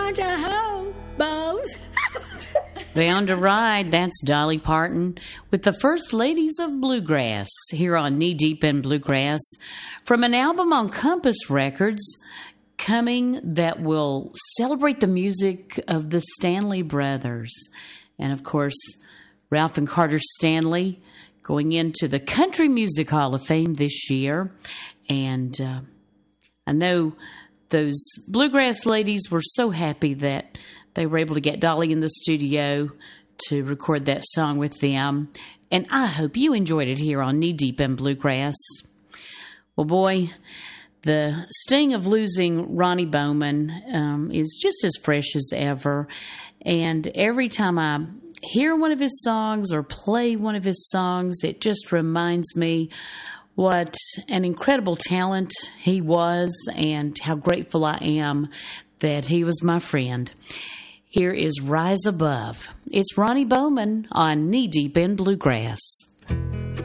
bunch of hobos. Bound to Ride, that's Dolly Parton with the First Ladies of Bluegrass here on Knee Deep in Bluegrass from an album on Compass Records coming that will celebrate the music of the Stanley Brothers. And of course, Ralph and Carter Stanley going into the Country Music Hall of Fame this year. And I know those Bluegrass ladies were so happy that they were able to get Dolly in the studio to record that song with them. And I hope you enjoyed it here on Knee Deep in Bluegrass. Well, boy, the sting of losing Ronnie Bowman is just as fresh as ever. And every time I hear one of his songs or play one of his songs, it just reminds me what an incredible talent he was and how grateful I am that he was my friend. Here is Rise Above. It's Ronnie Bowman on Knee Deep in Bluegrass.